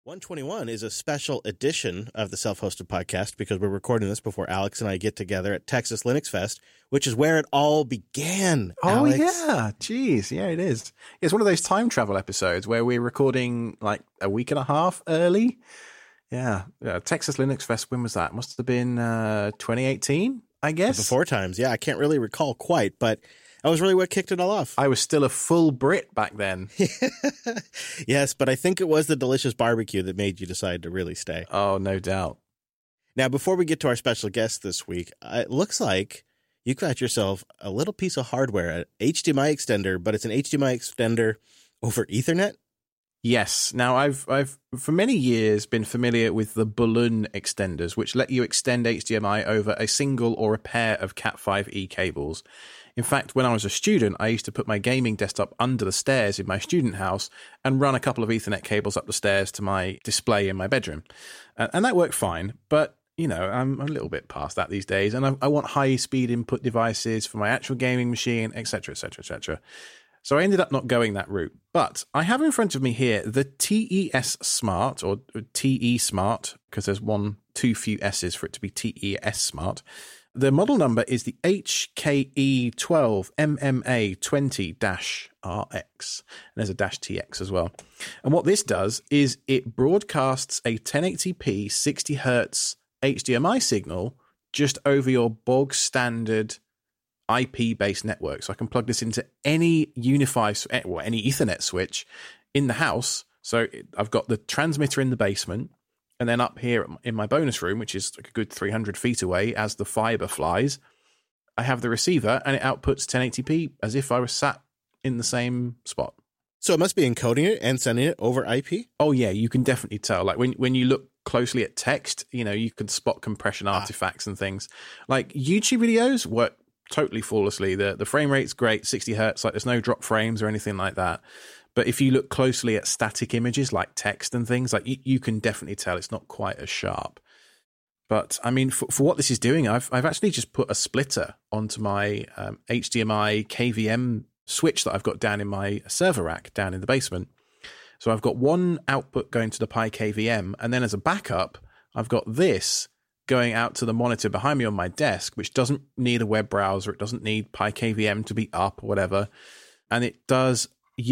121 is a special edition of the Self-Hosted Podcast because we're recording this before Alex and I get together at Texas Linux Fest, which is where it all began, Alex. Yeah. Jeez. Yeah, it is. It's one of those time travel episodes where we're recording like a week and a half early. Yeah. Texas Linux Fest, when was that? Must have been 2018, I guess. Before times. Yeah, I can't really recall quite, but that was really what kicked it all off. I was still a full Brit back then. Yes, but I think it was the delicious barbecue that made you decide to really stay. Oh, no doubt. Now, before we get to our special guest this week, it looks like you got yourself a little piece of hardware, an HDMI extender, but it's an HDMI extender over Ethernet? Yes. Now, I've for many years been familiar with the balloon extenders, which let you extend HDMI over a single or a pair of Cat5e cables. In fact, when I was a student, I used to put my gaming desktop under the stairs in my student house and run a couple of Ethernet cables up the stairs to my display in my bedroom. And that worked fine. But, you know, I'm a little bit past that these days. And I want high-speed input devices for my actual gaming machine, etc., etc., etc. So I ended up not going that route. But I have in front of me here the TES Smart, or TE Smart, because there's too few S's for it to be TES Smart. The model number is the HKE12MMA20-RX. And there's a -TX as well. And what this does is it broadcasts a 1080p 60 Hertz HDMI signal just over your bog standard IP-based network. So I can plug this into any any Ethernet switch in the house. So I've got the transmitter in the basement. And then up here in my bonus room, which is like a good 300 feet away as the fiber flies, I have the receiver and it outputs 1080p as if I was sat in the same spot. So it must be encoding it and sending it over IP? Oh, yeah, you can definitely tell. Like when you look closely at text, you know, you can spot compression artifacts and things. Like YouTube videos work totally flawlessly. The frame rate's great, 60 Hertz, like there's no drop frames or anything like that. But if you look closely at static images like text and things, like you can definitely tell it's not quite as sharp. But I mean, for what this is doing, I've actually just put a splitter onto my HDMI KVM switch that I've got down in my server rack down in the basement. So I've got one output going to the Pi KVM, and then as a backup, I've got this going out to the monitor behind me on my desk, which doesn't need a web browser. It doesn't need Pi KVM to be up or whatever. And it does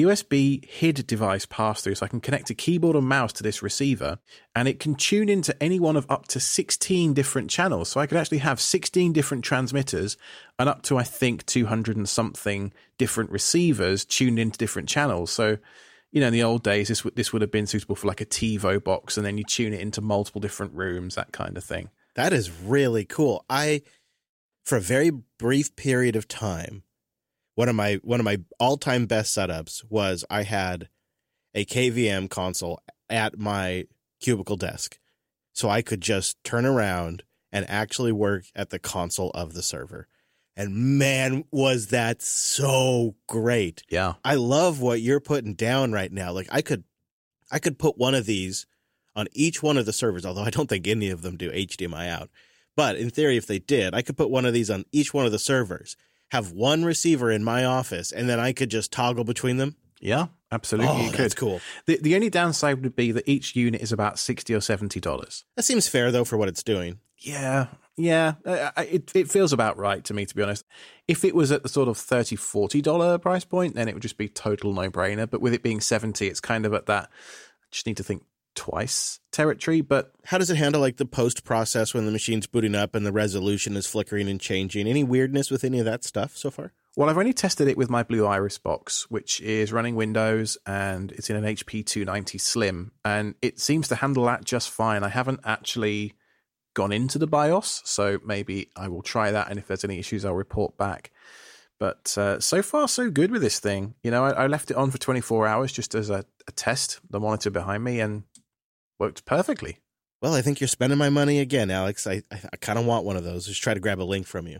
USB HID device pass-through, so I can connect a keyboard and mouse to this receiver, and it can tune into any one of up to 16 different channels. So I could actually have 16 different transmitters and up to, I think, 200 and something different receivers tuned into different channels. So, you know, in the old days, this would have been suitable for like a TiVo box, and then you tune it into multiple different rooms, that kind of thing. That is really cool. For a very brief period of time, one of my all-time best setups was I had a KVM console at my cubicle desk, so I could just turn around and actually work at the console of the server. And man, was that so great. Yeah. I love what you're putting down right now. Like I could put one of these on each one of the servers, although I don't think any of them do HDMI out. But in theory, if they did, I could put one of these on each one of the servers, have one receiver in my office, and then I could just toggle between them. Yeah, absolutely. Oh, you could. That's cool. The only downside would be that each unit is about $60 or $70. That seems fair, though, for what it's doing. Yeah. It feels about right to me, to be honest. If it was at the sort of $30, $40 price point, then it would just be total no-brainer. But with it being 70, it's kind of at that, I just need to think twice territory. But how does it handle like the post process when the machine's booting up and the resolution is flickering and changing? Any weirdness with any of that stuff so far? Well, I've only tested it with my Blue Iris box, which is running Windows, and it's in an HP 290 Slim, and it seems to handle that just fine. I haven't actually gone into the BIOS, so maybe I will try that, and if there's any issues, I'll report back. But so far, so good with this thing. You know, I left it on for 24 hours just as a test, the monitor behind me, and worked perfectly. Well, I think you're spending my money again, Alex. I kind of want one of those. Just try to grab a link from you.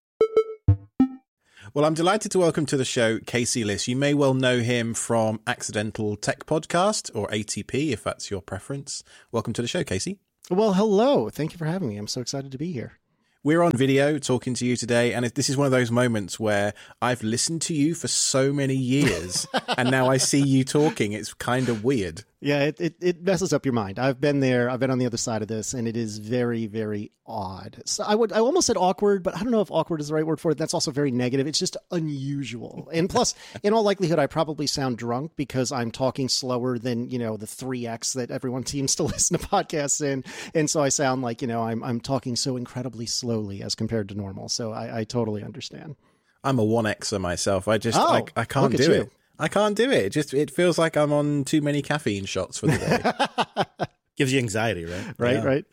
Well, I'm delighted to welcome to the show Casey Liss. You may well know him from Accidental Tech Podcast, or ATP, if that's your preference. Welcome to the show, Casey. Well, hello. Thank you for having me. I'm so excited to be here. We're on video talking to you today, and this is one of those moments where I've listened to you for so many years, and now I see you talking. It's kind of weird. Yeah, it messes up your mind. I've been there. I've been on the other side of this, and it is very, very odd. So I almost said awkward, but I don't know if awkward is the right word for it. That's also very negative. It's just unusual. And plus, in all likelihood, I probably sound drunk because I'm talking slower than, the 3x that everyone seems to listen to podcasts in. And so I sound like, I'm talking so incredibly slowly as compared to normal. So I totally understand. I'm a 1xer myself. I can't do you. it. I can't do it. It feels like I'm on too many caffeine shots for the day. Gives you anxiety, right? Right.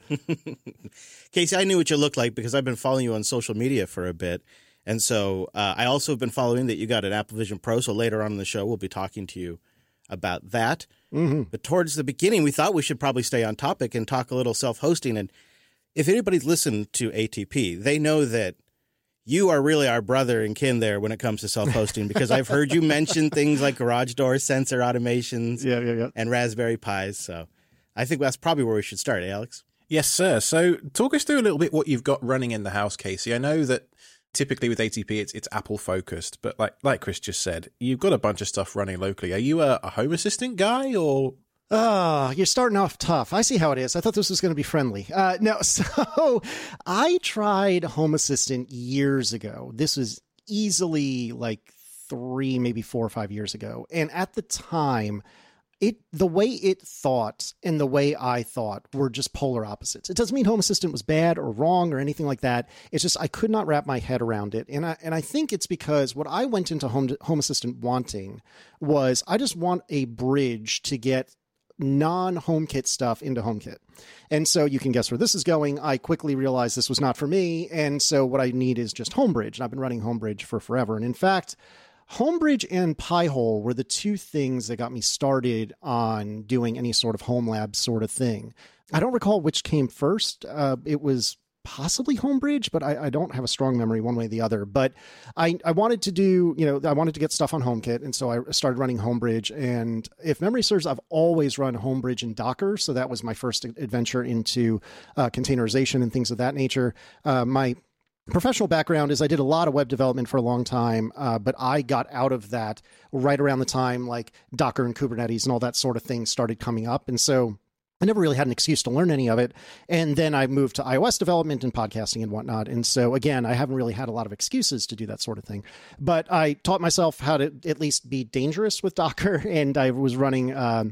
Casey, I knew what you looked like because I've been following you on social media for a bit. And so I also have been following that you got an Apple Vision Pro. So later on in the show, we'll be talking to you about that. Mm-hmm. But towards the beginning, we thought we should probably stay on topic and talk a little self-hosting. And if anybody's listened to ATP, they know that you are really our brother and kin there when it comes to self-hosting, because I've heard you mention things like garage door sensor automations and Raspberry Pis. So I think that's probably where we should start, Alex? Yes, sir. So talk us through a little bit what you've got running in the house, Casey. I know that typically with ATP, it's Apple focused, but like Chris just said, you've got a bunch of stuff running locally. Are you a Home Assistant guy or... You're starting off tough. I see how it is. I thought this was going to be friendly. No, so I tried Home Assistant years ago. This was easily like 3, maybe 4 or 5 years ago. And at the time, the way it thought and the way I thought were just polar opposites. It doesn't mean Home Assistant was bad or wrong or anything like that. It's just I could not wrap my head around it. And I think it's because what I went into Home Assistant wanting was I just want a bridge to get non-HomeKit stuff into HomeKit. And so you can guess where this is going. I quickly realized this was not for me. And so what I need is just Homebridge. And I've been running Homebridge for forever. And in fact, Homebridge and Pi-hole were the two things that got me started on doing any sort of home lab sort of thing. I don't recall which came first. It was possibly Homebridge, but I don't have a strong memory one way or the other. But I wanted to do, I wanted to get stuff on HomeKit. And so I started running Homebridge. And if memory serves, I've always run Homebridge in Docker. So that was my first adventure into containerization and things of that nature. My professional background is I did a lot of web development for a long time, but I got out of that right around the time like Docker and Kubernetes and all that sort of thing started coming up. And so I never really had an excuse to learn any of it. And then I moved to iOS development and podcasting and whatnot. And so, again, I haven't really had a lot of excuses to do that sort of thing. But I taught myself how to at least be dangerous with Docker. And I was running, and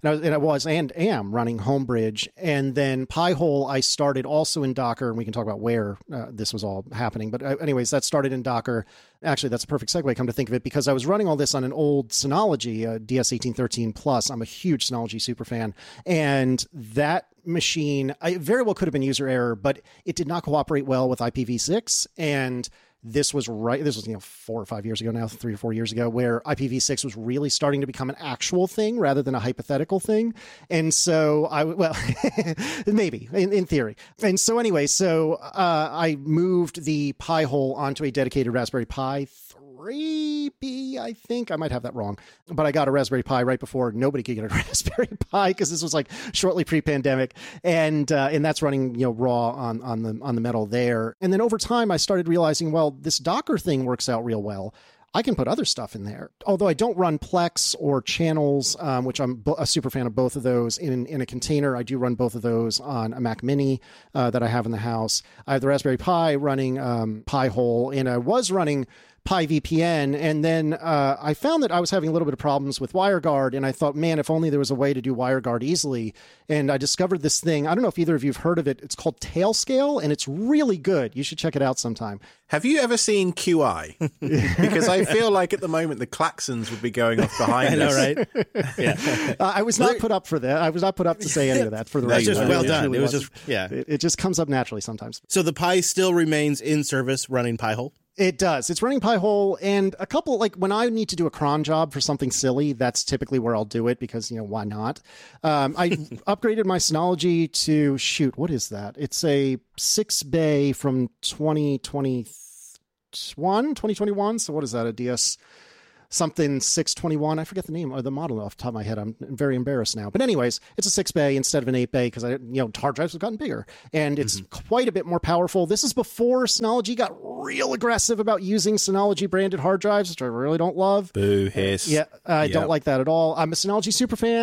I am running Homebridge. And then Pi-hole, I started also in Docker. And we can talk about where this was all happening. But anyways, that started in Docker. Actually, that's a perfect segue, come to think of it, because I was running all this on an old Synology, DS1813 Plus. I'm a huge Synology superfan. And that machine, I very well could have been user error, but it did not cooperate well with IPv6. And this was 4 or 5 years ago now, 3 or 4 years ago, where IPv6 was really starting to become an actual thing rather than a hypothetical thing. And so maybe in theory. And so anyway, I moved the Pi-hole onto a dedicated Raspberry Pi 3B, I think. I might have that wrong. But I got a Raspberry Pi right before nobody could get a Raspberry Pi, because this was like shortly pre-pandemic. And that's running, raw on the metal there. And then over time, I started realizing, well, this Docker thing works out real well. I can put other stuff in there. Although I don't run Plex or channels, which I'm a super fan of both of those in a container. I do run both of those on a Mac Mini that I have in the house. I have the Raspberry Pi running Pi-hole, and I was running PyVPN, and then I found that I was having a little bit of problems with WireGuard, and I thought, man, if only there was a way to do WireGuard easily. And I discovered this thing. I don't know if either of you have heard of it. It's called Tailscale, and it's really good. You should check it out sometime. Have you ever seen QI? Because I feel like at the moment the klaxons would be going off behind us. I know, right? Yeah. I was not put up for that. I was not put up to say any of that for the record. That's just well done. Really it was just, yeah. It just comes up naturally sometimes. So the Pi still remains in service running Pi-hole? It does. It's running Pi-hole, and a couple, like when I need to do a cron job for something silly, that's typically where I'll do it because, why not? I upgraded my Synology to, what is that? It's a 6-bay from 2021. So what is that? A DS something 621. I forget the name or the model off the top of my head. I'm very embarrassed now. But anyways, it's a 6-bay instead of an 8-bay because hard drives have gotten bigger and it's quite a bit more powerful. This is before Synology got real aggressive about using Synology branded hard drives, which I really don't love. Boo hiss. Yeah, I don't like that at all. I'm a Synology superfan,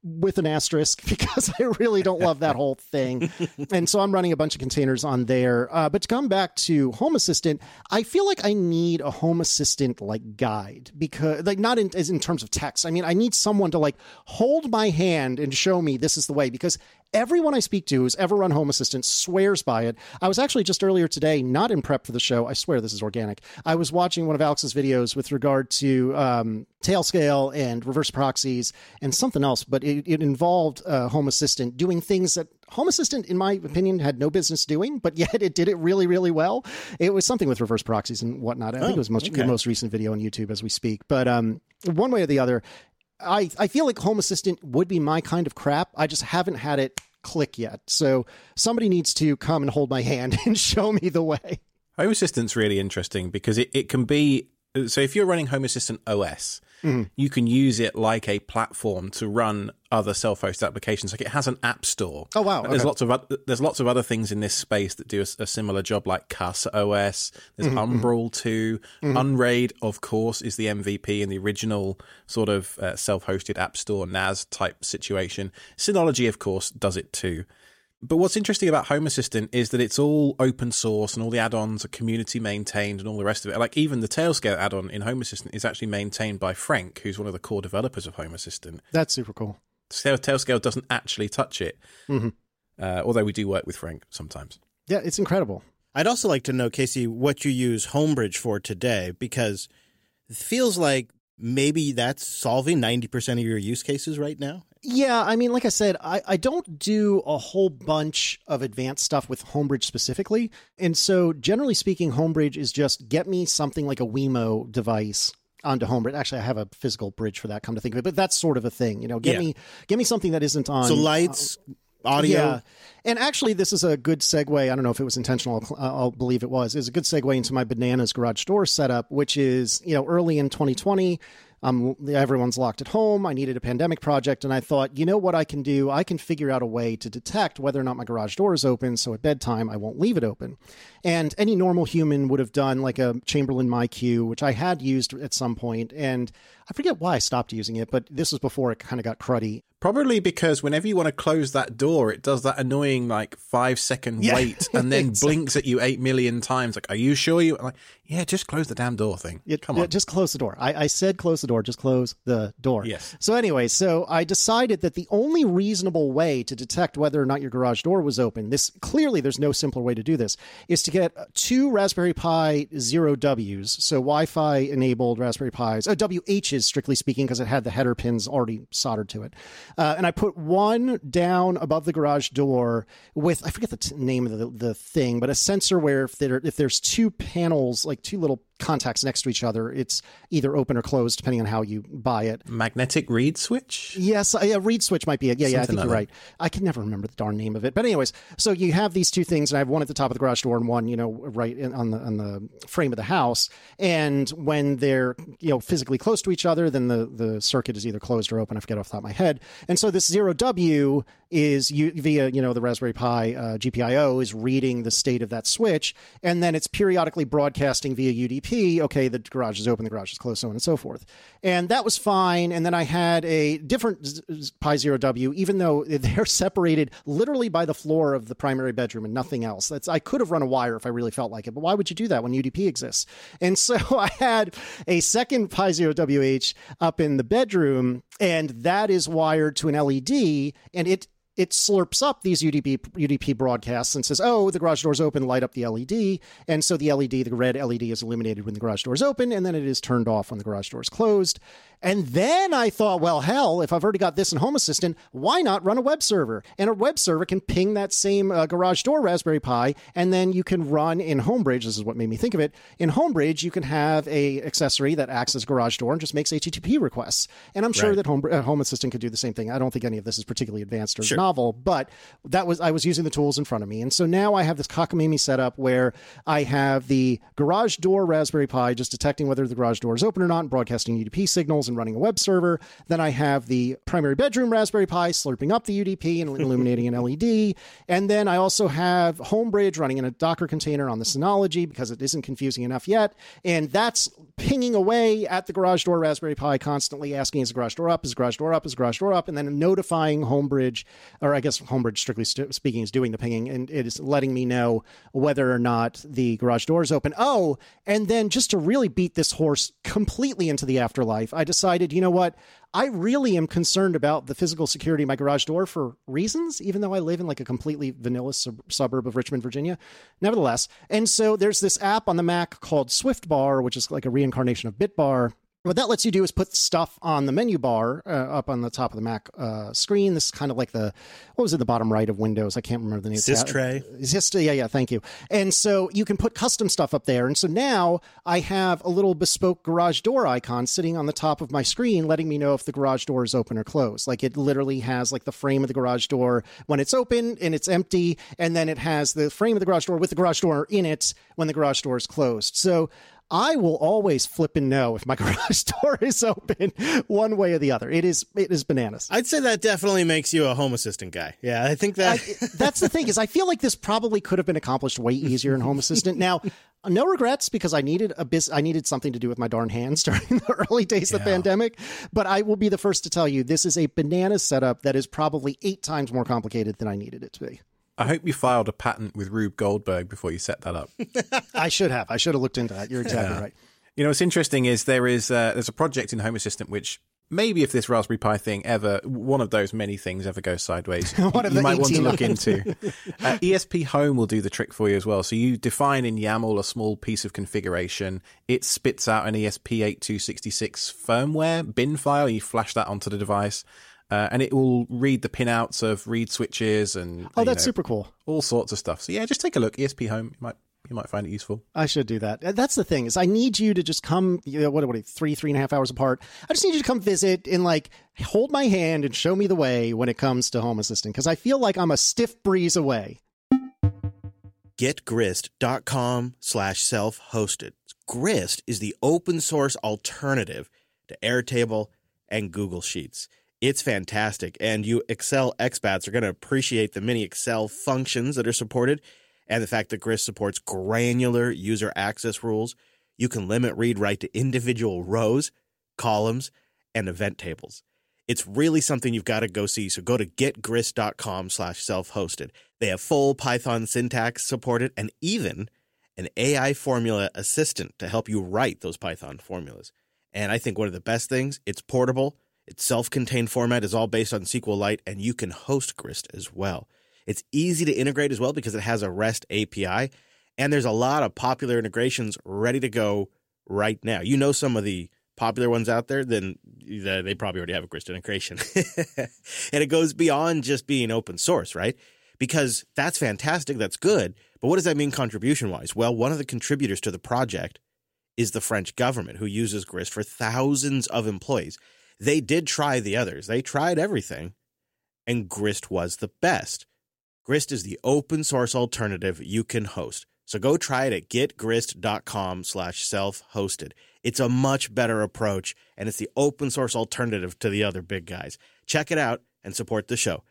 with an asterisk because I really don't love that whole thing. And so I'm running a bunch of containers on there. But to come back to Home Assistant, I feel like I need a Home Assistant like guide, because like not as in terms of text. I mean, I need someone to like hold my hand and show me this is the way, because everyone I speak to who's ever run Home Assistant swears by it. I was actually just earlier today, not in prep for the show, I swear this is organic, I was watching one of Alex's videos with regard to Tailscale and reverse proxies and something else, but it involved Home Assistant doing things that Home Assistant, in my opinion, had no business doing, but yet it did it really, really well. It was something with reverse proxies and whatnot. I think it was the most recent video on YouTube as we speak. But one way or the other, I feel like Home Assistant would be my kind of crap. I just haven't had it click yet. So somebody needs to come and hold my hand and show me the way. Home Assistant's really interesting because it can be, so if you're running Home Assistant OS, you can use it like a platform to run other self-hosted applications. Like it has an app store. Oh wow! There's lots of other things in this space that do a similar job, like Casa OS. There's Umbrel 2. Unraid, of course, is the MVP in the original sort of self-hosted app store NAS type situation. Synology, of course, does it too. But what's interesting about Home Assistant is that it's all open source and all the add-ons are community maintained and all the rest of it. Like even the Tailscale add-on in Home Assistant is actually maintained by Frank, who's one of the core developers of Home Assistant. That's super cool. Tailscale doesn't actually touch it, although we do work with Frank sometimes. Yeah, it's incredible. I'd also like to know, Casey, what you use Homebridge for today, because it feels like maybe that's solving 90% of your use cases right now. Yeah, I mean, like I said, I don't do a whole bunch of advanced stuff with Homebridge specifically. And so generally speaking, Homebridge is just get me something like a Wemo device onto Homebridge. Actually, I have a physical bridge for that, come to think of it, but that's sort of a thing. You know, get me something that isn't on. So lights, audio. Yeah. And actually, this is a good segue. I don't know if it was intentional. I'll believe it was. It's a good segue into my Bananas garage door setup, which is, you know, early in 2020. Everyone's locked at home. I needed a pandemic project. And I thought, you know what I can do? I can figure out a way to detect whether or not my garage door is open. So at bedtime, I won't leave it open. And any normal human would have done like a Chamberlain MyQ, which I had used at some point. And I forget why I stopped using it, but this was before it kind of got cruddy. Probably because whenever you want to close that door, it does that annoying like 5-second wait and then blinks at you 8 million times. Like, are you sure you? I'm like, yeah, just close the damn door thing. Come on. Just close the door. I said close the door. Just close the door. Yes. So anyway, so I decided that the only reasonable way to detect whether or not your garage door was open, clearly there's no simpler way to do this, is to get 2 Raspberry Pi 0Ws, so Wi-Fi enabled Raspberry Pis, WHs strictly speaking, because it had the header pins already soldered to it. And I put one down above the garage door with, I forget the name of the thing, but a sensor where if there's 2 panels, like 2 little contacts next to each other, it's either open or closed depending on how you buy it. Magnetic reed switch? Yes, a reed switch might be it. Yeah, I think you're right. I can never remember the darn name of it. But anyways, so you have these 2 things, and I have one at the top of the garage door and one, you know, right on the frame of the house. And when they're, you know, physically close to each other, then the circuit is either closed or open. I forget off the top of my head. And so this 0W is via, you know, the Raspberry Pi GPIO is reading the state of that switch, and then it's periodically broadcasting via UDP. Okay, the garage is open, the garage is closed, so on and so forth. And that was fine. And then I had a different Pi 0W, even though they're separated literally by the floor of the primary bedroom and nothing else. I could have run a wire if I really felt like it, but why would you do that when UDP exists? And so I had a second Pi 0WH up in the bedroom, and that is wired to an LED, and it slurps up these UDP broadcasts and says, oh, the garage door's open, light up the LED. And so the red LED is illuminated when the garage door is open, and then it is turned off when the garage door is closed. And then I thought, well, hell, if I've already got this in Home Assistant, why not run a web server? And a web server can ping that same garage door Raspberry Pi, and then you can run in Homebridge. This is what made me think of it. In Homebridge, you can have a accessory that acts as a garage door and just makes HTTP requests. And I'm sure that Home Assistant could do the same thing. I don't think any of this is particularly advanced or novel, but I was using the tools in front of me. And so now I have this cockamamie setup where I have the garage door Raspberry Pi just detecting whether the garage door is open or not and broadcasting UDP signals and running a web server. Then I have the primary bedroom Raspberry Pi slurping up the UDP and illuminating an LED. And then I also have Homebridge running in a Docker container on the Synology because it isn't confusing enough yet. And that's pinging away at the garage door Raspberry Pi, constantly asking, is the garage door up? Is the garage door up? Is the garage door up? And then notifying Homebridge, or I guess Homebridge, strictly speaking, is doing the pinging, and it is letting me know whether or not the garage door is open. Oh, and then just to really beat this horse completely into the afterlife, I decided, you know what? I really am concerned about the physical security of my garage door for reasons, even though I live in like a completely vanilla suburb of Richmond, Virginia, nevertheless. And so there's this app on the Mac called SwiftBar, which is like a reincarnation of BitBar. What that lets you do is put stuff on the menu bar up on the top of the Mac screen. This is kind of like what was at the bottom right of Windows? I can't remember the name. Systray. Yeah, thank you. And so you can put custom stuff up there. And so now I have a little bespoke garage door icon sitting on the top of my screen, letting me know if the garage door is open or closed. Like it literally has like the frame of the garage door when it's open and it's empty. And then it has the frame of the garage door with the garage door in it when the garage door is closed. So I will always flip and know if my garage door is open one way or the other. It is bananas. I'd say that definitely makes you a Home Assistant guy. Yeah, I think that... that's the thing, is I feel like this probably could have been accomplished way easier in Home Assistant. Now, no regrets, because I needed something to do with my darn hands during the early days of the pandemic. But I will be the first to tell you, this is a banana setup that is probably 8 times more complicated than I needed it to be. I hope you filed a patent with Rube Goldberg before you set that up. I should have looked into that. You're exactly right. You know, what's interesting is there's a project in Home Assistant which maybe if this Raspberry Pi thing ever, one of those many things ever goes sideways, you might want to look into. ESP Home will do the trick for you as well. So you define in YAML a small piece of configuration. It spits out an ESP8266 firmware bin file. You flash that onto the device. And it will read the pinouts of read switches and that's super cool. All sorts of stuff. So yeah, just take a look. ESP Home, you might find it useful. I should do that. That's the thing, is I need you to just come. What 3.5 hours apart? I just need you to come visit and like hold my hand and show me the way when it comes to Home Assistant, because I feel like I'm a stiff breeze away. GetGrist.com/self-hosted. Grist is the open source alternative to Airtable and Google Sheets. It's fantastic, and you Excel expats are going to appreciate the many Excel functions that are supported and the fact that Grist supports granular user access rules. You can limit read-write to individual rows, columns, and event tables. It's really something you've got to go see, so go to getgrist.com/self-hosted. They have full Python syntax supported and even an AI formula assistant to help you write those Python formulas. And I think one of the best things, it's portable. Its self-contained format is all based on SQLite, and you can host Grist as well. It's easy to integrate as well because it has a REST API, and there's a lot of popular integrations ready to go right now. You know some of the popular ones out there, then they probably already have a Grist integration. And it goes beyond just being open source, right? Because that's fantastic, that's good, but what does that mean contribution-wise? Well, one of the contributors to the project is the French government, who uses Grist for thousands of employees. They did try the others. They tried everything, and Grist was the best. Grist is the open source alternative you can host. So go try it at getgrist.com/self-hosted. It's a much better approach, and it's the open source alternative to the other big guys. Check it out and support the show.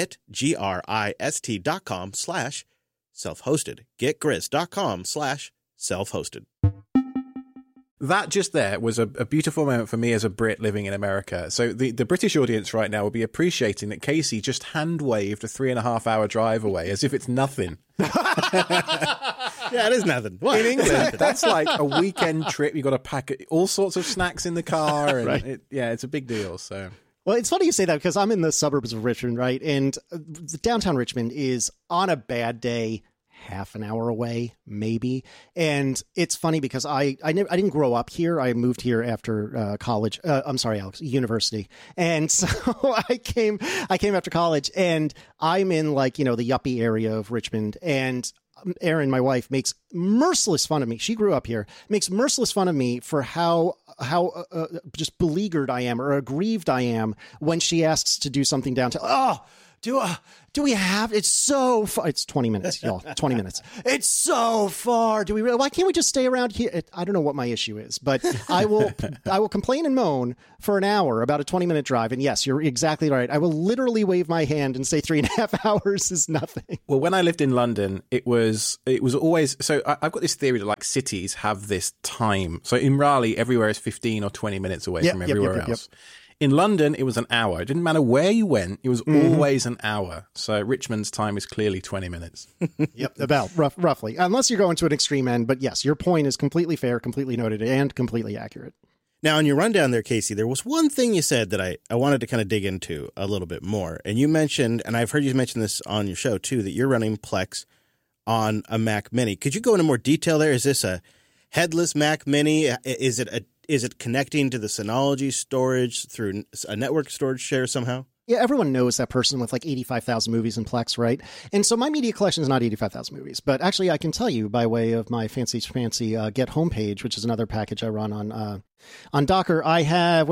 GetGrist.com/self-hosted. GetGrist.com/self-hosted. That just there was a beautiful moment for me as a Brit living in America. So the British audience right now will be appreciating that Casey just hand-waved a 3.5-hour drive away as if it's nothing. Yeah, it is nothing. What? In England, that's like a weekend trip. You've got to pack all sorts of snacks in the car. And right. It's a big deal. So. Well, it's funny you say that because I'm in the suburbs of Richmond, right? And downtown Richmond is, on a bad day, half an hour away, maybe. And it's funny because I didn't grow up here. I moved here after college. I'm sorry, Alex, university. And so I came after college, and I'm in the yuppie area of Richmond. And Erin, my wife, makes merciless fun of me. She grew up here, makes merciless fun of me for how just beleaguered I am or aggrieved I am when she asks to do something downtown. Oh, Do we have? It's so far. It's 20 minutes, y'all. 20 minutes. It's so far. Do we really? Why can't we just stay around here? I don't know what my issue is, but I will complain and moan for an hour about a 20-minute drive. And yes, you're exactly right. I will literally wave my hand and say 3.5 hours is nothing. Well, when I lived in London, it was always, so I've got this theory that like cities have this time. So in Raleigh, everywhere is 15 or 20 minutes away from everywhere else. In London, it was an hour. It didn't matter where you went. It was always an hour. So Richmond's time is clearly 20 minutes. Yep, about roughly. Unless you're going to an extreme end. But yes, your point is completely fair, completely noted, and completely accurate. Now, in your rundown there, Casey, there was one thing you said that I wanted to kind of dig into a little bit more. And you mentioned, and I've heard you mention this on your show too, that you're running Plex on a Mac Mini. Could you go into more detail there? Is this a headless Mac Mini? Is it connecting to the Synology storage through a network storage share somehow? Yeah, everyone knows that person with like 85,000 movies in Plex, right? And so my media collection is not 85,000 movies, but actually I can tell you by way of my fancy Get homepage, which is another package I run on Docker, I have,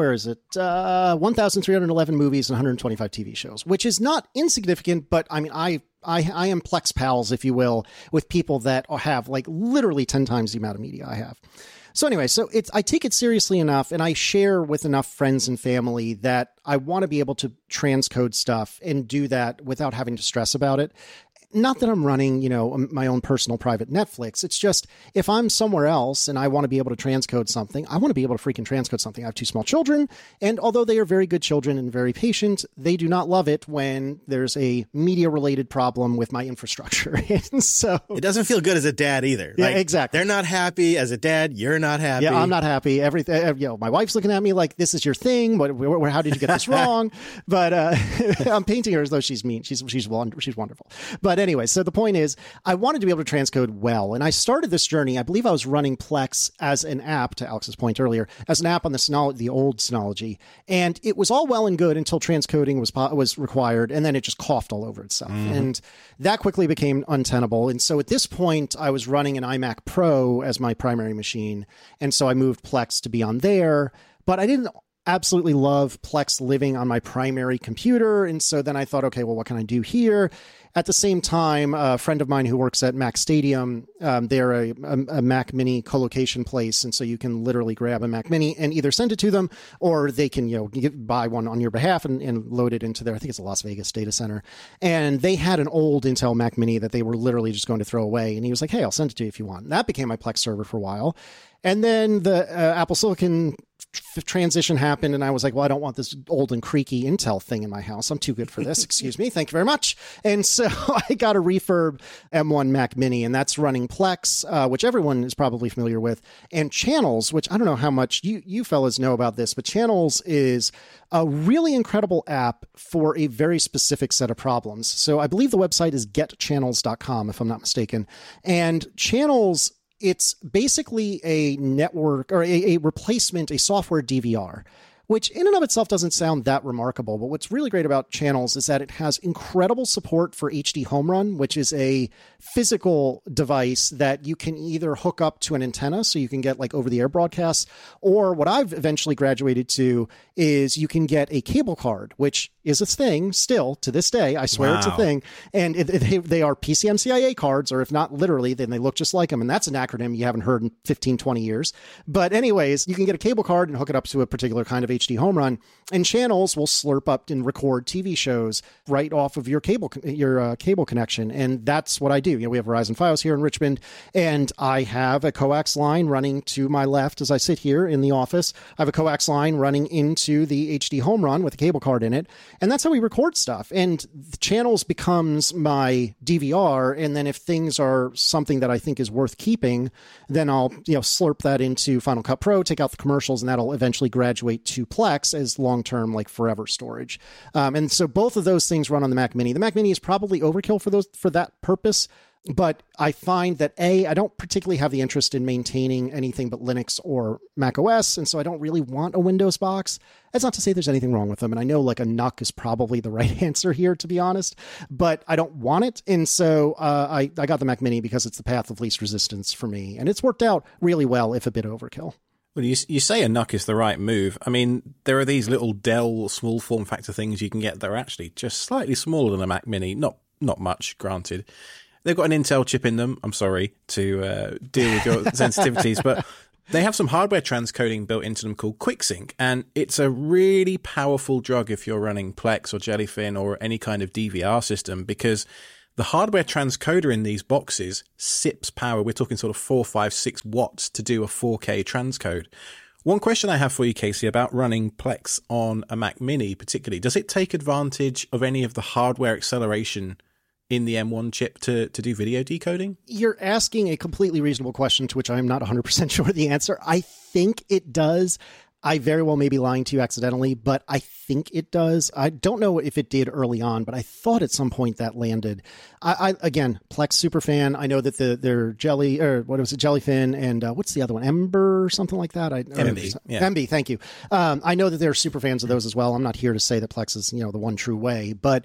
1,311 movies and 125 TV shows, which is not insignificant, but I mean, I am Plex pals, if you will, with people that have like literally 10 times the amount of media I have. So anyway, I take it seriously enough, and I share with enough friends and family that I want to be able to transcode stuff and do that without having to stress about it. Not that I'm running, my own personal private Netflix. It's just if I'm somewhere else and I want to be able to transcode something, I want to be able to freaking transcode something. I have 2 small children, and although they are very good children and very patient, they do not love it when there's a media-related problem with my infrastructure. And so it doesn't feel good as a dad either. Yeah, exactly. They're not happy as a dad. You're not happy. Yeah, I'm not happy. Everything. My wife's looking at me like, "This is your thing. How did you get this wrong?" But I'm painting her as though she's mean. She's wonderful. But anyway, so the point is, I wanted to be able to transcode well, and I started this journey. I believe I was running Plex as an app, to Alex's point earlier, as an app on the old Synology, and it was all well and good until transcoding was required, and then it just coughed all over itself, and that quickly became untenable. And so at this point, I was running an iMac Pro as my primary machine, and so I moved Plex to be on there, but I didn't absolutely love Plex living on my primary computer. And so then I thought, okay, well, what can I do here? At the same time, a friend of mine who works at Mac Stadium, they're a Mac Mini co-location place. And so you can literally grab a Mac Mini and either send it to them, or they can, buy one on your behalf and load it into their, I think it's a Las Vegas data center. And they had an old Intel Mac Mini that they were literally just going to throw away. And he was like, hey, I'll send it to you if you want. And that became my Plex server for a while. And then the Apple Silicon transition happened, and I was like, well, I don't want this old and creaky Intel thing in my house. I'm too good for this. Excuse me. Thank you very much. And so I got a refurb M1 Mac Mini, and that's running Plex, which everyone is probably familiar with, and Channels, which I don't know how much you fellas know about this, but Channels is a really incredible app for a very specific set of problems. So I believe the website is getchannels.com, if I'm not mistaken. And Channels, it's basically a network or a replacement, a software DVR, which in and of itself doesn't sound that remarkable. But what's really great about Channels is that it has incredible support for HD Home Run, which is a physical device that you can either hook up to an antenna so you can get like over-the-air broadcasts, or what I've eventually graduated to is you can get a cable card, which is a thing still to this day. I swear It's a thing. And they are PCMCIA cards, or if not literally, then they look just like them. And that's an acronym you haven't heard in 15, 20 years. But anyways, you can get a cable card and hook it up to a particular kind of HD Home Run, and Channels will slurp up and record TV shows right off of your cable connection. And that's what I do. We have Verizon Fios here in Richmond, and I have a coax line running to my left as I sit here in the office. I have a coax line running into the HD Home Run with a cable card in it. And that's how we record stuff. And the Channels becomes my DVR. And then if things are something that I think is worth keeping, then I'll slurp that into Final Cut Pro, take out the commercials, and that'll eventually graduate to Plex as long-term, like forever storage. And so both of those things run on the Mac Mini. The Mac Mini is probably overkill for that purpose. But I find that I don't particularly have the interest in maintaining anything but Linux or Mac OS, and so I don't really want a Windows box. That's not to say there's anything wrong with them, and I know like a NUC is probably the right answer here, to be honest, but I don't want it, and so I got the Mac Mini because it's the path of least resistance for me, and it's worked out really well, if a bit overkill. Well, you say a NUC is the right move. I mean, there are these little Dell small form factor things you can get that are actually just slightly smaller than a Mac Mini. Not much, granted. They've got an Intel chip in them. I'm sorry to deal with your sensitivities, but they have some hardware transcoding built into them called QuickSync, and it's a really powerful drug if you're running Plex or Jellyfin or any kind of DVR system, because the hardware transcoder in these boxes sips power. We're talking sort of 4, 5, 6 watts to do a 4K transcode. One question I have for you, Casey, about running Plex on a Mac Mini particularly, does it take advantage of any of the hardware acceleration in the M1 chip to do video decoding? You're asking a completely reasonable question to which I'm not 100% sure the answer. I think it does. I very well may be lying to you accidentally, but I think it does. I don't know if it did early on, but I thought at some point that landed. Again, Plex super fan. I know that their Jellyfin and what's the other one? Ember or something like that? MB, yeah. MB, thank you. I know that they're super fans of those as well. I'm not here to say that Plex is, the one true way, but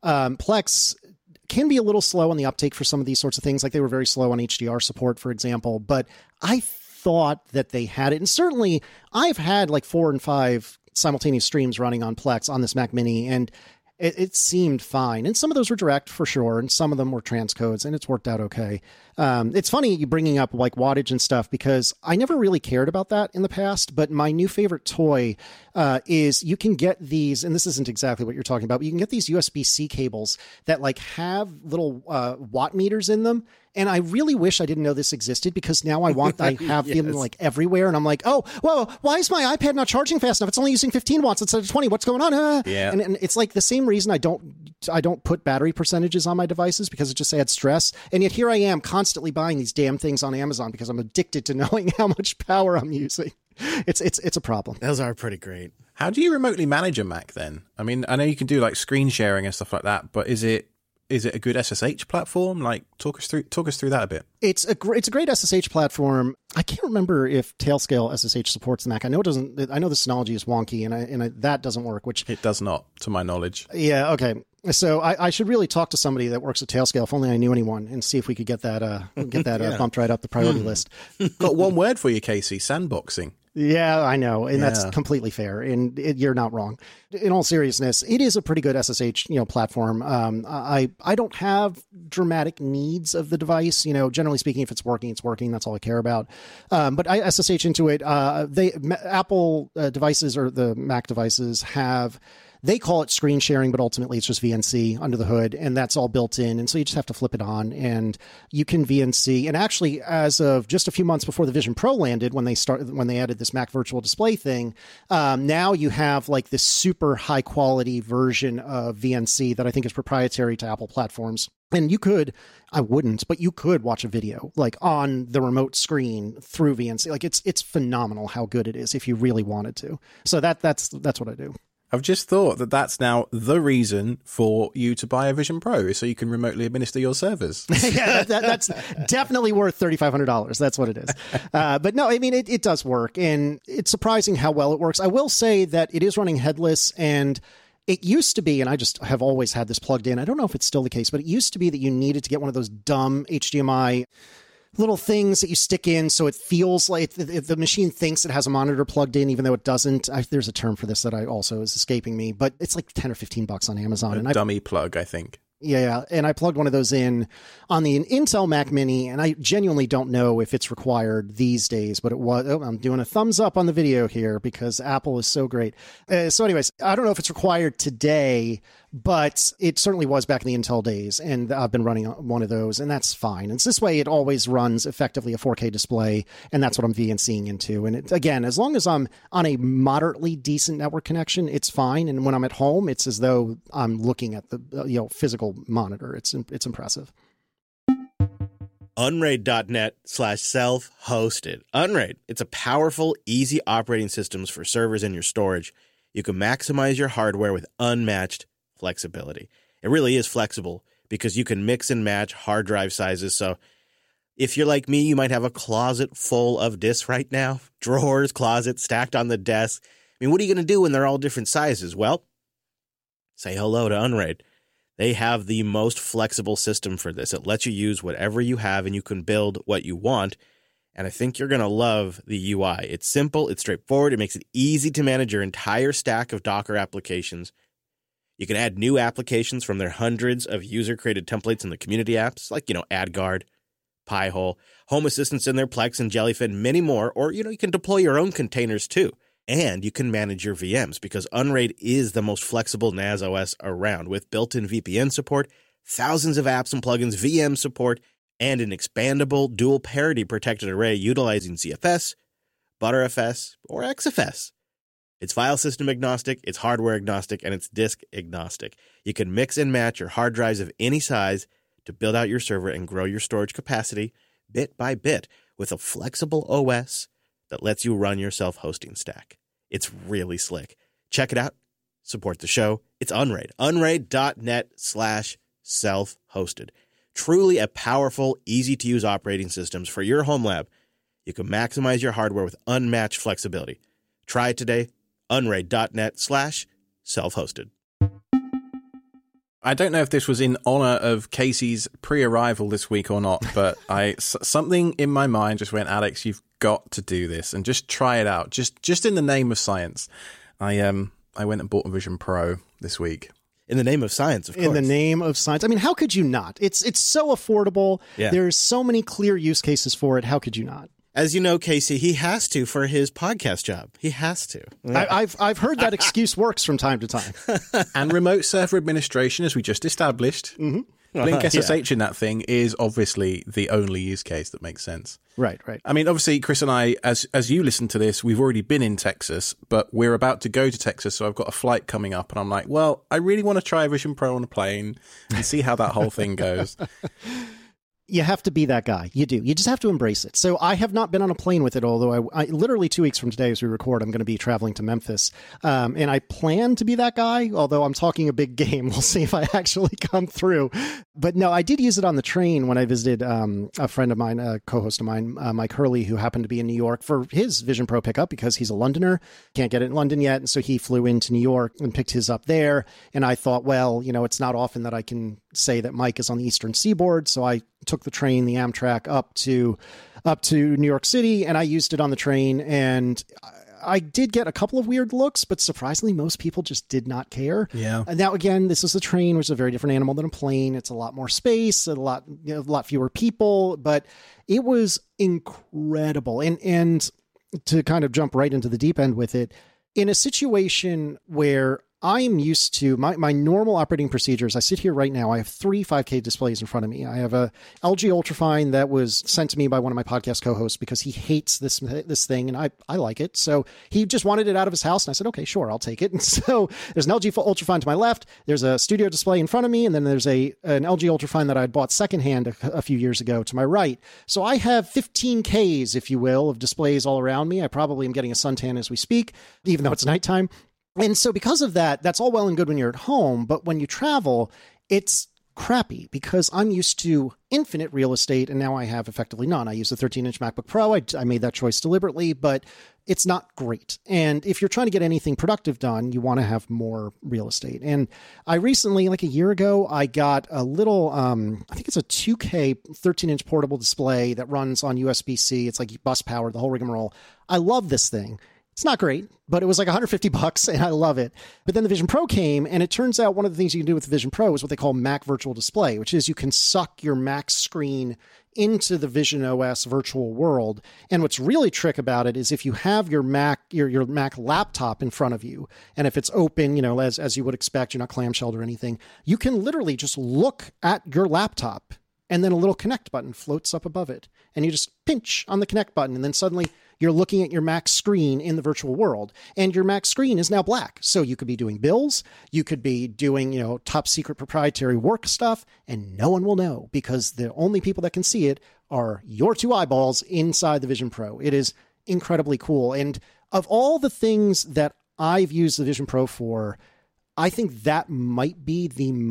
Plex can be a little slow on the uptake for some of these sorts of things. Like they were very slow on HDR support, for example, but I thought that they had it. And certainly I've had like 4 and 5 simultaneous streams running on Plex on this Mac Mini, and it seemed fine. And some of those were direct for sure, and some of them were transcodes, and it's worked out okay. It's funny you bringing up like wattage and stuff, because I never really cared about that in the past, but my new favorite toy is you can get these, and this isn't exactly what you're talking about, but you can get these USB-C cables that like have little watt meters in them. And I really wish I didn't know this existed, because now I have them like everywhere. And I'm like, oh, well, why is my iPad not charging fast enough? It's only using 15 watts instead of 20. What's going on? Yeah. And it's like the same reason I don't put battery percentages on my devices, because it just adds stress. And yet here I am constantly buying these damn things on Amazon because I'm addicted to knowing how much power I'm using. It's a problem. Those are pretty great. How do you remotely manage a Mac then? I mean, I know you can do like screen sharing and stuff like that, but is it a good SSH platform? Like, talk us through that a bit. It's a great SSH platform. I can't remember if Tailscale SSH supports the Mac. I know it doesn't. I know the Synology is wonky, and that doesn't work. Which it does not, to my knowledge. Yeah. Okay. So I should really talk to somebody that works at Tailscale, if only I knew anyone, and see if we could get that bumped right up the priority list. Got one word for you, Casey: sandboxing. Yeah, I know, and that's completely fair, and you're not wrong. In all seriousness, it is a pretty good SSH, platform. I don't have dramatic needs of the device. Generally speaking, if it's working, it's working. That's all I care about. But I SSH into it. Apple devices or the Mac devices have. They call it screen sharing, but ultimately it's just VNC under the hood, and that's all built in. And so you just have to flip it on, and you can VNC. And actually, as of just a few months before the Vision Pro landed, when they added this Mac Virtual Display thing, now you have like this super high quality version of VNC that I think is proprietary to Apple platforms. And I wouldn't, but you could watch a video like on the remote screen through VNC. Like it's phenomenal how good it is if you really wanted to. So that's what I do. I've just thought that that's now the reason for you to buy a Vision Pro, so you can remotely administer your servers. Yeah, that's definitely worth $3,500. That's what it is. But no, I mean, it does work, and it's surprising how well it works. I will say that it is running headless, and it used to be, and I just have always had this plugged in. I don't know if it's still the case, but it used to be that you needed to get one of those dumb HDMI little things that you stick in so it feels like the machine thinks it has a monitor plugged in, even though it doesn't. There's a term for this that I also is escaping me, but it's like $10 or $15 on Amazon. Dummy plug, I think. Yeah, and I plugged one of those in on the Intel Mac Mini, and I genuinely don't know if it's required these days, but it was. Oh, I'm doing a thumbs up on the video here because Apple is so great. So anyways, I don't know if it's required today, but it certainly was back in the Intel days, and I've been running one of those, and that's fine. And this way, it always runs effectively a 4K display, and that's what I'm VNCing into. And again, as long as I'm on a moderately decent network connection, it's fine. And when I'm at home, it's as though I'm looking at the physical monitor. It's impressive. Unraid.net/self-hosted. Unraid. It's a powerful, easy operating systems for servers in your storage. You can maximize your hardware with unmatched flexibility. It really is flexible because you can mix and match hard drive sizes. So if you're like me, you might have a closet full of disks right now. Drawers, closets stacked on the desk. I mean, what are you going to do when they're all different sizes? Well, say hello to Unraid. They have the most flexible system for this. It lets you use whatever you have, and you can build what you want. And I think you're going to love the UI. It's simple, it's straightforward, it makes it easy to manage your entire stack of Docker applications. You can add new applications from their hundreds of user-created templates in the community apps, like, AdGuard, Pi-hole, Home Assistants in their Plex and Jellyfin, many more, or, you can deploy your own containers too. And you can manage your VMs because Unraid is the most flexible NAS OS around with built-in VPN support, thousands of apps and plugins, VM support, and an expandable dual parity protected array utilizing ZFS, ButterFS, or XFS. It's file system agnostic, it's hardware agnostic, and it's disk agnostic. You can mix and match your hard drives of any size to build out your server and grow your storage capacity bit by bit with a flexible OS that lets you run your self-hosting stack. It's really slick. Check it out. Support the show. It's Unraid. Unraid.net/self-hosted. Truly a powerful, easy-to-use operating systems for your home lab. You can maximize your hardware with unmatched flexibility. Try it today. Unraid.net/self-hosted. I don't know if this was in honor of Casey's pre-arrival this week or not, but something in my mind just went, Alex, you've got to do this and just try it out. Just in the name of science. I went and bought a Vision Pro this week. In the name of science, of course. In the name of science. I mean, how could you not? It's so affordable. Yeah. There's so many clear use cases for it. How could you not? As you know, Casey, he has to for his podcast job. He has to. Yeah. I've heard that excuse works from time to time. And remote server administration, as we just established. Mm-hmm. Blink SSH in that thing is obviously the only use case that makes sense. Right. I mean, obviously, Chris and I, as you listen to this, we've already been in Texas, but we're about to go to Texas, so I've got a flight coming up, and I'm like, well, I really want to try Vision Pro on a plane and see how that whole thing goes. You have to be that guy. You do. You just have to embrace it. So I have not been on a plane with it, although I literally 2 weeks from today as we record, I'm going to be traveling to Memphis. And I plan to be that guy, although I'm talking a big game. We'll see if I actually come through. But no, I did use it on the train when I visited a friend of mine, a co-host of mine, Mike Hurley, who happened to be in New York for his Vision Pro pickup because he's a Londoner. Can't get it in London yet. And so he flew into New York and picked his up there. And I thought, well, it's not often that I can say that Mike is on the Eastern Seaboard. So I took the train, the Amtrak, up to New York City, and I used it on the train, and I did get a couple of weird looks, but surprisingly, most people just did not care. Yeah. And now, again, this is a train, which is a very different animal than a plane. It's a lot more space, a lot fewer people, but it was incredible. And to kind of jump right into the deep end with it, in a situation where I'm used to my normal operating procedures. I sit here right now. I have 3 5K displays in front of me. I have a LG Ultrafine that was sent to me by one of my podcast co-hosts because he hates this thing, and I like it. So he just wanted it out of his house, and I said, okay, sure, I'll take it. And so there's an LG Ultrafine to my left. There's a studio display in front of me, and then there's an LG Ultrafine that I bought secondhand a few years ago to my right. So I have 15 Ks, if you will, of displays all around me. I probably am getting a suntan as we speak, even though it's nighttime. And so because of that, that's all well and good when you're at home, but when you travel, it's crappy because I'm used to infinite real estate, and now I have effectively none. I use a 13-inch MacBook Pro. I made that choice deliberately, but it's not great. And if you're trying to get anything productive done, you want to have more real estate. And I recently, like a year ago, I got a little, I think it's a 2K 13-inch portable display that runs on USB-C. It's like bus powered, the whole rigmarole. I love this thing. It's not great, but it was like $150 and I love it. But then the Vision Pro came, and it turns out one of the things you can do with the Vision Pro is what they call Mac Virtual Display, which is you can suck your Mac screen into the Vision OS virtual world. And what's really trick about it is if you have your Mac, your Mac laptop in front of you, and if it's open, as you would expect, you're not clamshelled or anything, you can literally just look at your laptop, and then a little connect button floats up above it. And you just pinch on the connect button, and then suddenly you're looking at your Mac screen in the virtual world, and your Mac screen is now black. So you could be doing bills, you could be doing, top secret proprietary work stuff, and no one will know because the only people that can see it are your 2 eyeballs inside the Vision Pro. It is incredibly cool. And of all the things that I've used the Vision Pro for, I think that might be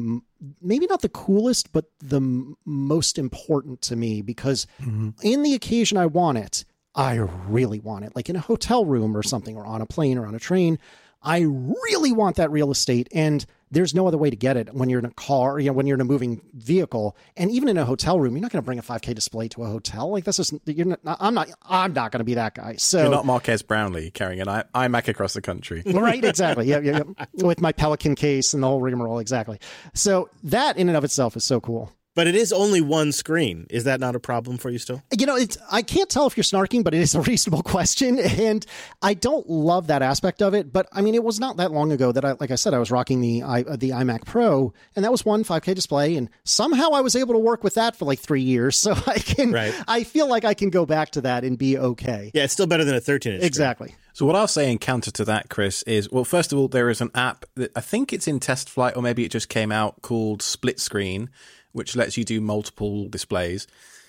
maybe not the coolest, but the most important to me because in the occasion I want it, I really want it, like in a hotel room or something, or on a plane or on a train. I really want that real estate. And there's no other way to get it when you're in a car, when you're in a moving vehicle, and even in a hotel room. You're not going to bring a 5K display to a hotel. Like this is, I'm not going to be that guy. So you're not Marquez Brownlee carrying an iMac across the country. Right, exactly. Yeah. With my Pelican case and the whole rigmarole, exactly. So that in and of itself is so cool. But it is only one screen. Is that not a problem for you still? I can't tell if you're snarking, but it is a reasonable question. And I don't love that aspect of it. But I mean, it was not that long ago that like I said, I was rocking the iMac Pro, and that was one 5K display. And somehow I was able to work with that for like 3 years. So I feel like I can go back to that and be okay. Yeah, it's still better than a 13-inch screen. Exactly. So what I'll say in counter to that, Chris, is, well, first of all, there is an app that I think it's in test flight, or maybe it just came out, called Split Screen, which lets you do multiple displays.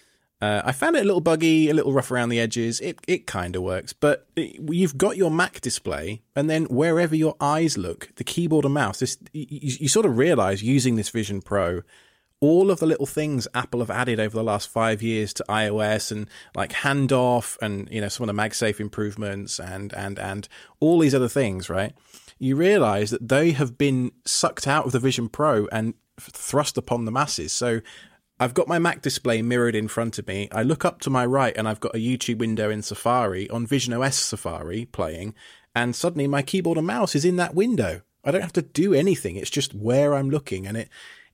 I found it a little buggy, a little rough around the edges. It kind of works, but you've got your Mac display, and then wherever your eyes look, the keyboard and mouse, you sort of realize using this Vision Pro, all of the little things Apple have added over the last 5 years to iOS, and like handoff, and some of the MagSafe improvements, and all these other things, right? You realize that they have been sucked out of the Vision Pro and thrust upon the masses. So I've got my Mac display mirrored in front of me. I look up to my right and I've got a YouTube window in Safari, on Vision OS Safari, playing, and suddenly my keyboard and mouse is in that window. I don't have to do anything. It's just where I'm looking. And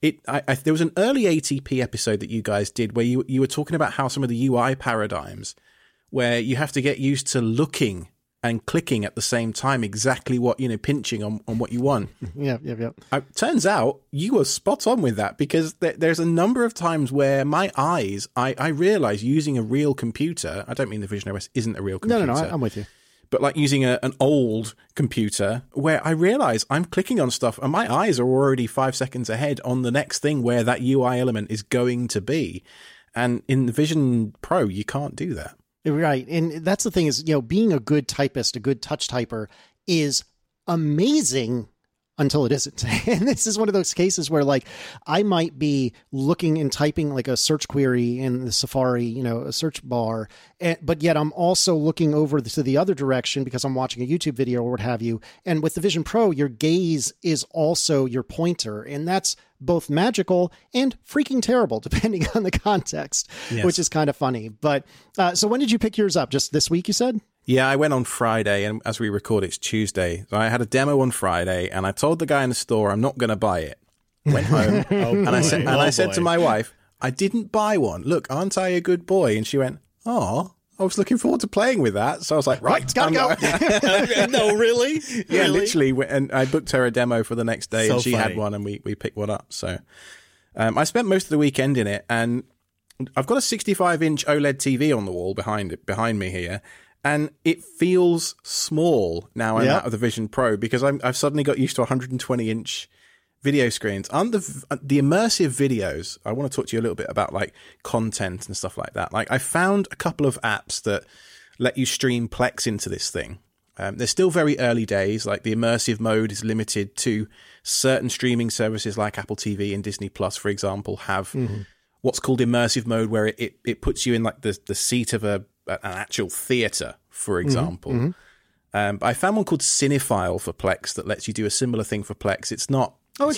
there was an early ATP episode that you guys did where you were talking about how some of the UI paradigms, where you have to get used to looking and clicking at the same time, exactly what, pinching on what you want. Yeah. Turns out you were spot on with that, because there's a number of times where my eyes, I realize using a real computer, I don't mean the Vision OS isn't a real computer. No, I'm with you. But like using an old computer, where I realize I'm clicking on stuff and my eyes are already 5 seconds ahead on the next thing where that UI element is going to be. And in the Vision Pro, you can't do that. Right. And that's the thing is, being a good typist, a good touch typer is amazing until it isn't. And this is one of those cases where like I might be looking and typing like a search query in the Safari, a search bar, but yet I'm also looking over to the other direction because I'm watching a YouTube video or what have you. And with the Vision Pro, your gaze is also your pointer. And that's both magical and freaking terrible, depending on the context, yes. Which is kind of funny. But so when did you pick yours up? Just this week, you said? Yeah, I went on Friday, and as we record, it's Tuesday. So I had a demo on Friday, and I told the guy in the store I'm not going to buy it. Went home, I said to my wife, I didn't buy one. Look, aren't I a good boy? And she went, oh, I was looking forward to playing with that. So I was like, right, gotta go. No, really? Yeah, really? literally. And I booked her a demo for the next day, and she had one, and we picked one up. So I spent most of the weekend in it, and I've got a 65-inch OLED TV on the wall behind me here. And it feels small now I'm out of the Vision Pro, because I've suddenly got used to 120-inch video screens. And the immersive videos, I want to talk to you a little bit about like content and stuff like that. Like I found a couple of apps that let you stream Plex into this thing. They're still very early days. Like the immersive mode is limited to certain streaming services like Apple TV and Disney Plus, for example, have what's called immersive mode, where it puts you in like the seat of an actual theater, for example. But I found one called Cinephile for Plex that lets you do a similar thing for Plex. It's not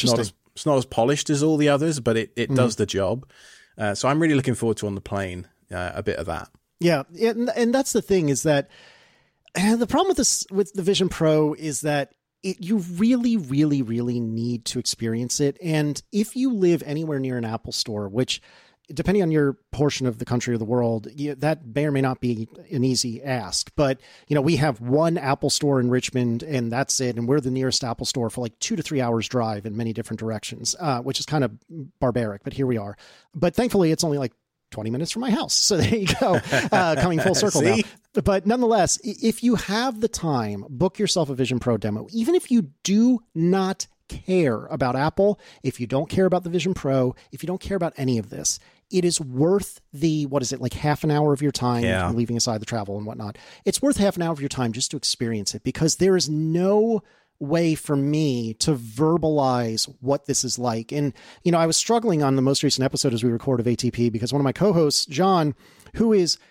as polished as all the others, but it does the job. So I'm really looking forward to on the plane a bit of that. Yeah, and that's the thing is that the problem with the Vision Pro is that you really, really, really need to experience it. And if you live anywhere near an Apple store, which depending on your portion of the country or the world, that may or may not be an easy ask. But, we have one Apple store in Richmond, and that's it. And we're the nearest Apple store for like 2 to 3 hours drive in many different directions, which is kind of barbaric. But here we are. But thankfully, it's only like 20 minutes from my house. So there you go, coming full circle now. But nonetheless, if you have the time, book yourself a Vision Pro demo. Even if you do not care about Apple, if you don't care about the Vision Pro, if you don't care about any of this, it is worth like half an hour of your time, leaving aside the travel and whatnot. It's worth half an hour of your time just to experience it, because there is no way for me to verbalize what this is like. And, I was struggling on the most recent episode as we record of ATP, because one of my co-hosts, John, who is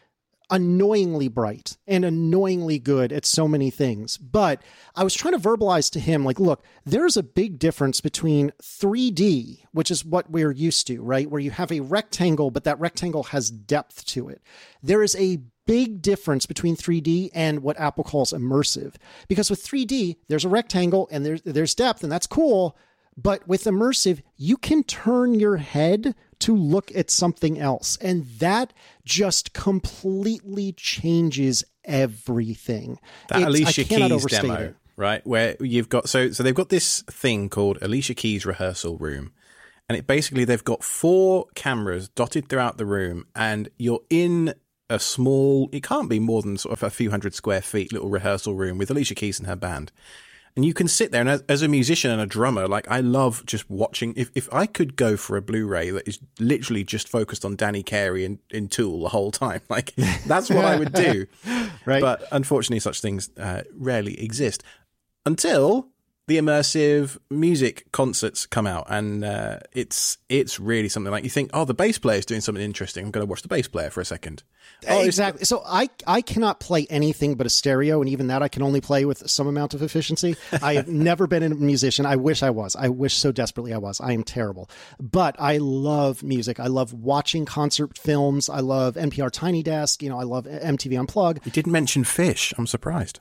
annoyingly bright and annoyingly good at so many things. But I was trying to verbalize to him, like, look, there's a big difference between 3D, which is what we're used to, right? Where you have a rectangle, but that rectangle has depth to it. There is a big difference between 3D and what Apple calls immersive. Because with 3D, there's a rectangle and there's depth, and that's cool. But with immersive, you can turn your head to look at something else. And that just completely changes everything. That Alicia Keys demo, right? Where you've got, so they've got this thing called Alicia Keys Rehearsal Room. And it basically, they've got 4 cameras dotted throughout the room, and you're in a small, it can't be more than sort of a few hundred square feet little rehearsal room with Alicia Keys and her band. And you can sit there, and as a musician and a drummer, like, I love just watching. If I could go for a Blu-ray that is literally just focused on Danny Carey in Tool the whole time, like, that's what I would do. Right. But unfortunately, such things rarely exist until the immersive music concerts come out, and it's really something. Like, you think, oh, the bass player is doing something interesting, I'm going to watch the bass player for a second. Oh, exactly. So I cannot play anything but a stereo, and even that I can only play with some amount of efficiency. I have never been a musician. I wish I was. I wish so desperately I was. I am terrible. But I love music. I love watching concert films. I love NPR Tiny Desk. I love MTV Unplugged. You didn't mention Fish. I'm surprised.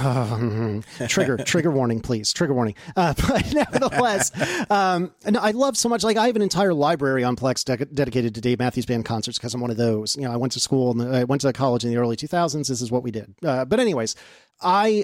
Trigger warning, please. Trigger warning. But nevertheless, and I love so much. Like, I have an entire library on Plex dedicated to Dave Matthews Band concerts because I'm one of those. I went to school and I went to college in the early 2000s. This is what we did. But anyways, I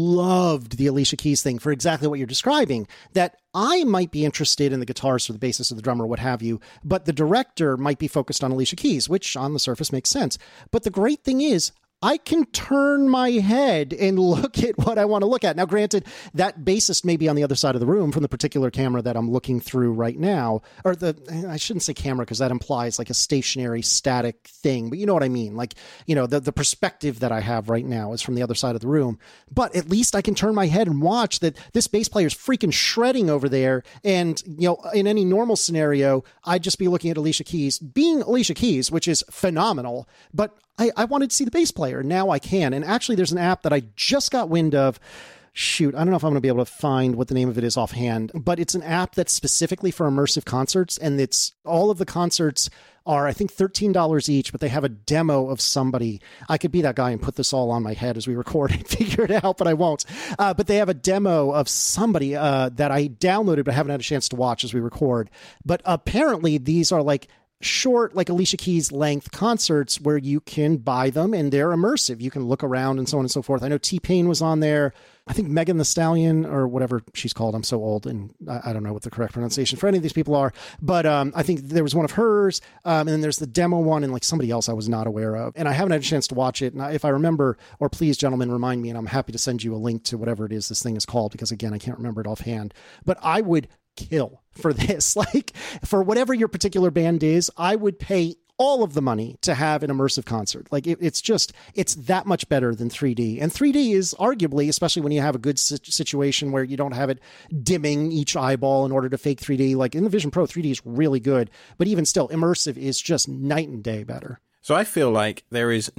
loved the Alicia Keys thing for exactly what you're describing, that I might be interested in the guitarist or the bassist or the drummer, what have you, but the director might be focused on Alicia Keys, which on the surface makes sense. But the great thing is, I can turn my head and look at what I want to look at. Now, granted, that bassist may be on the other side of the room from the particular camera that I'm looking through right now. Or I shouldn't say camera because that implies like a stationary, static thing. But you know what I mean? Like, the perspective that I have right now is from the other side of the room. But at least I can turn my head and watch that this bass player is freaking shredding over there. And, in any normal scenario, I'd just be looking at Alicia Keys being Alicia Keys, which is phenomenal. But I wanted to see the bass player. Now I can. And actually, there's an app that I just got wind of. Shoot, I don't know if I'm going to be able to find what the name of it is offhand, but it's an app that's specifically for immersive concerts. And it's all of the concerts are, I think, $13 each, but they have a demo of somebody. I could be that guy and put this all on my head as we record and figure it out, but I won't. But they have a demo of somebody that I downloaded, but haven't had a chance to watch as we record. But apparently these are like short, like Alicia Keys length concerts where you can buy them and they're immersive. You can look around and so on and so forth. I know T-Pain was on there. I think Megan Thee Stallion or whatever she's called. I'm so old and I don't know what the correct pronunciation for any of these people are. But I think there was one of hers. And then there's the demo one and like somebody else I was not aware of. And I haven't had a chance to watch it. And if I remember, or please, gentlemen, remind me, and I'm happy to send you a link to whatever it is this thing is called, because again, I can't remember it offhand. But I would kill for this. Like, for whatever your particular band is, I would pay all of the money to have an immersive concert. Like, it's that much better than 3D. And 3D is arguably, especially when you have a good situation where you don't have it dimming each eyeball in order to fake 3D. Like in the Vision Pro, 3D is really good, but even still, immersive is just night and day better. So I feel like there has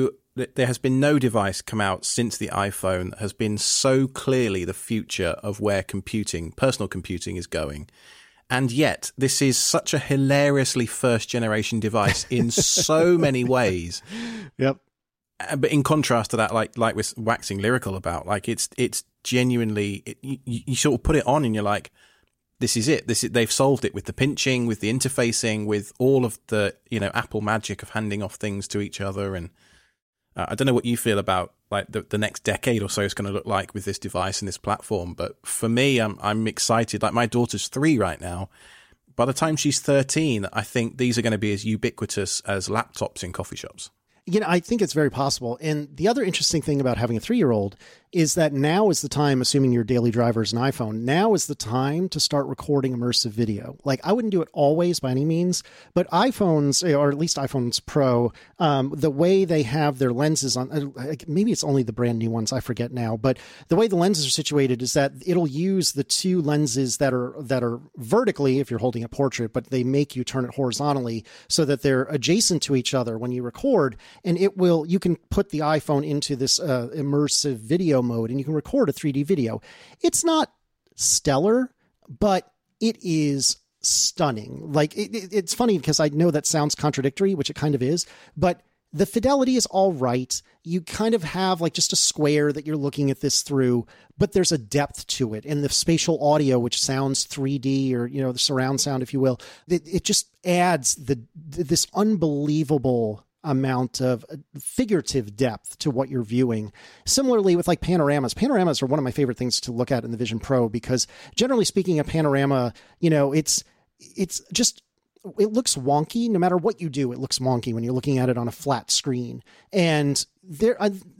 been no device come out since the iPhone that has been so clearly the future of where personal computing is going. And yet this is such a hilariously first generation device in so many ways. Yep. But in contrast to that, like we're waxing lyrical about, like it's genuinely, you sort of put it on and you're like, this is it. They've solved it with the pinching, with the interfacing, with all of the, Apple magic of handing off things to each other. And I don't know what you feel about like the next decade or so is going to look like with this device and this platform. But for me, I'm excited. Like, my daughter's 3 right now. By the time she's 13, I think these are going to be as ubiquitous as laptops in coffee shops. I think it's very possible. And the other interesting thing about having a 3-year-old is that now is the time, assuming your daily driver is an iPhone, now is the time to start recording immersive video. Like, I wouldn't do it always by any means, but iPhones, or at least iPhones Pro, the way they have their lenses on, maybe it's only the brand new ones, I forget now, but the way the lenses are situated is that it'll use the two lenses that are vertically if you're holding a portrait, but they make you turn it horizontally so that they're adjacent to each other when you record, and you can put the iPhone into this immersive video mode and you can record a 3D video. It's not stellar, but it is stunning. Like, it's funny because I know that sounds contradictory, which it kind of is, but the fidelity is all right. You kind of have like just a square that you're looking at this through, but there's a depth to it. And the spatial audio, which sounds 3D, or, the surround sound, if you will, it just adds this unbelievable amount of figurative depth to what you're viewing. Similarly with like panoramas. Panoramas are one of my favorite things to look at in the Vision Pro, because generally speaking, a panorama, it's just, it looks wonky. No matter what you do, it looks wonky when you're looking at it on a flat screen. And